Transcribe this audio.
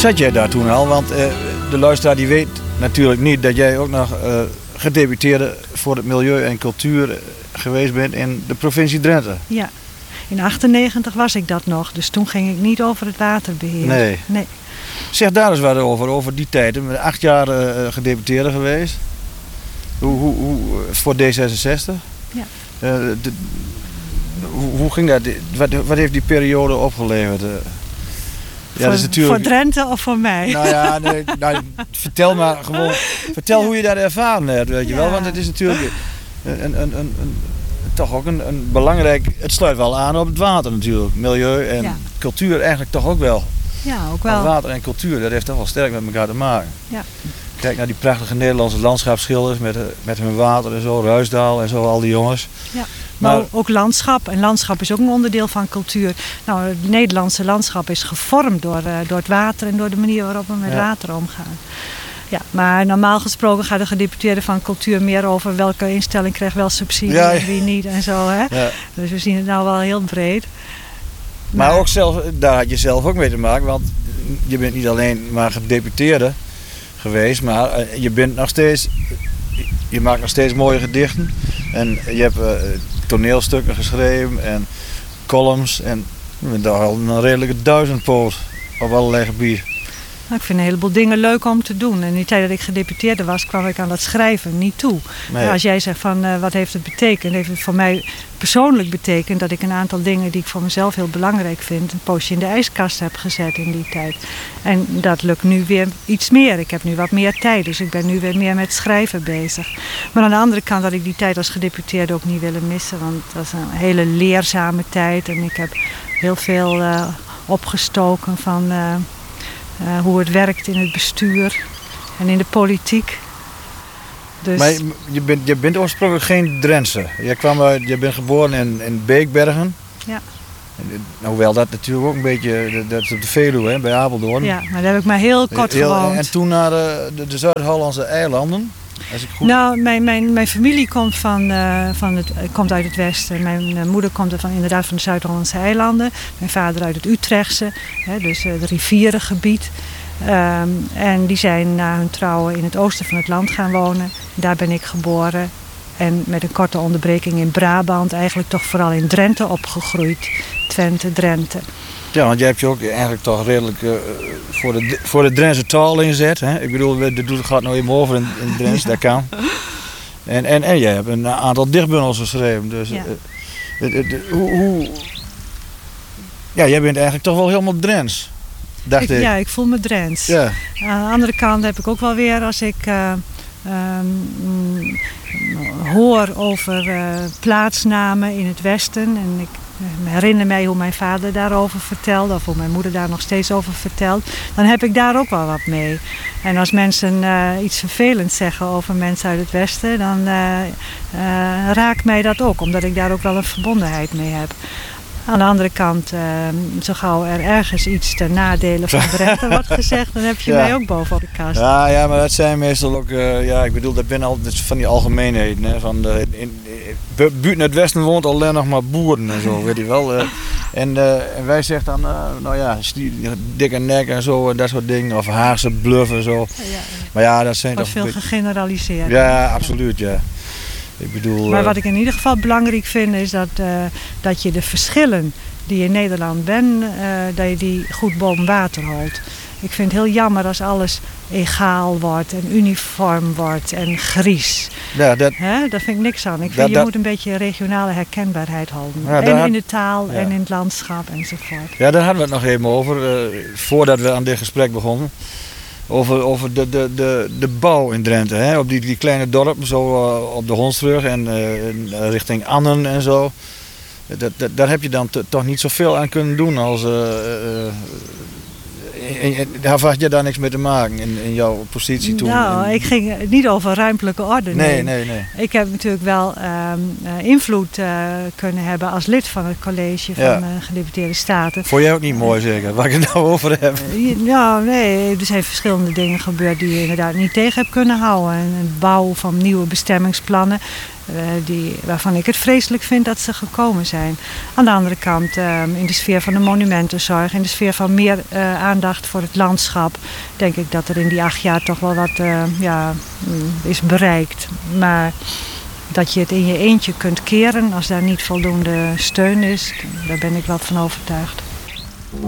zat jij daar toen al? Want de luisteraar die weet natuurlijk niet dat jij ook nog gedeputeerde voor het milieu en cultuur geweest bent in de provincie Drenthe. Ja, in 1998 was ik dat nog, dus toen ging ik niet over het waterbeheer. Nee. Zeg daar eens wat over die tijd. Ik ben 8 jaar gedeputeerde geweest. Hoe voor D66? Ja. Hoe ging dat? Wat heeft die periode opgeleverd? Ja, dat is natuurlijk... Voor Drenthe of voor mij? Nou ja, vertel maar gewoon. Vertel hoe je dat ervaren hebt, weet je wel. Want het is natuurlijk toch ook een belangrijk... Het sluit wel aan op het water natuurlijk. Milieu en cultuur eigenlijk toch ook wel. Ja, ook wel. Water en cultuur, dat heeft toch wel sterk met elkaar te maken. Ja. Kijk naar die prachtige Nederlandse landschapsschilders met hun water en zo, Ruisdaal en zo, al die jongens. Ja. Maar ook landschap. En landschap is ook een onderdeel van cultuur. Nou, het Nederlandse landschap is gevormd door het water en door de manier waarop we met water omgaan. Ja, maar normaal gesproken gaat de gedeputeerde van cultuur meer over welke instelling krijgt wel subsidie en wie niet en zo. Hè? Ja. Dus we zien het nou wel heel breed. Maar ook zelf, daar had je zelf ook mee te maken, want je bent niet alleen maar gedeputeerde geweest, maar je bent nog steeds, je maakt nog steeds mooie gedichten en je hebt toneelstukken geschreven en columns en je bent toch al een redelijke duizendpoot op allerlei gebieden. Nou, ik vind een heleboel dingen leuk om te doen. En in die tijd dat ik gedeputeerde was, kwam ik aan dat schrijven niet toe. Nee. Ja, als jij zegt van wat heeft het betekend, heeft het voor mij persoonlijk betekend dat ik een aantal dingen die ik voor mezelf heel belangrijk vind, een poosje in de ijskast heb gezet in die tijd. En dat lukt nu weer iets meer. Ik heb nu wat meer tijd, dus ik ben nu weer meer met schrijven bezig. Maar aan de andere kant had ik die tijd als gedeputeerde ook niet willen missen, want dat was een hele leerzame tijd. En ik heb heel veel opgestoken van... hoe het werkt in het bestuur en in de politiek. Dus... Maar je bent oorspronkelijk geen Drentse. Je bent geboren in Beekbergen. Ja. Hoewel dat natuurlijk ook een beetje, dat is op de Veluwe, hè, bij Apeldoorn. Ja, maar daar heb ik maar heel kort gewoond. En toen naar de Zuid-Hollandse eilanden. Als ik goed... Nou, mijn familie komt, komt uit het westen. Mijn moeder komt inderdaad van de Zuid-Hollandse eilanden. Mijn vader uit het Utrechtse, dus het rivierengebied. En die zijn na hun trouwen in het oosten van het land gaan wonen. Daar ben ik geboren. En met een korte onderbreking in Brabant, eigenlijk toch vooral in Drenthe opgegroeid. Twente, Drenthe. Ja, want jij hebt je ook eigenlijk toch redelijk voor de Drentse taal ingezet. Hè? Ik bedoel, dat gaat nou even over in Drents, dat kan. En jij hebt een aantal dichtbundels geschreven. Dus ja, jij bent eigenlijk toch wel helemaal Drents, dacht ik. Ja, ik voel me Drents. Ja. Aan de andere kant heb ik ook wel weer, als ik hoor over plaatsnamen in het westen en ik herinner mij hoe mijn vader daarover vertelde of hoe mijn moeder daar nog steeds over vertelt, dan heb ik daar ook wel wat mee. En als mensen iets vervelends zeggen over mensen uit het westen, dan raakt mij dat ook, omdat ik daar ook wel een verbondenheid mee heb. Aan de andere kant, zo gauw er ergens iets ten nadele van Drenthe wordt gezegd, dan heb je mij ook bovenop de kast. Ja, maar dat zijn meestal ook, ik bedoel, dat ben al van die algemeenheden. Hè, buiten het westen woont alleen nog maar boeren en zo, weet je wel. En wij zeggen dan, dikke nek en zo, dat soort dingen, of Haagse bluff en zo. Ja. Maar ja, dat zijn toch veel gegeneraliseerd. Ja, absoluut, ja. Ik bedoel, maar wat ik in ieder geval belangrijk vind is dat je de verschillen die je in Nederland bent, dat je die goed boven water houdt. Ik vind het heel jammer als alles egaal wordt en uniform wordt en gries. Ja, daar vind ik niks aan. Ik vind je moet een beetje regionale herkenbaarheid houden. Ja, en in de taal en in het landschap enzovoort. Ja, daar hadden we het nog even over, voordat we aan dit gesprek begonnen. Over de bouw in Drenthe, hè? Op die kleine dorpen, zo op de Hondsrug en richting Annen en zo. Daar heb je dan toch niet zoveel aan kunnen doen als... Daar had je daar niks mee te maken in jouw positie toen? Nou, ik ging niet over ruimtelijke orde. Nee. Ik heb natuurlijk wel invloed kunnen hebben als lid van het college van gedeputeerde staten. Vond jij ook niet mooi zeker, waar ik het nou over heb? Ja, nee, er zijn verschillende dingen gebeurd die je inderdaad niet tegen hebt kunnen houden. En het bouwen van nieuwe bestemmingsplannen. Waarvan ik het vreselijk vind dat ze gekomen zijn. Aan de andere kant, in de sfeer van de monumentenzorg, in de sfeer van meer aandacht voor het landschap, denk ik dat er in die 8 jaar toch wel wat is bereikt. Maar dat je het in je eentje kunt keren als daar niet voldoende steun is, daar ben ik wel van overtuigd.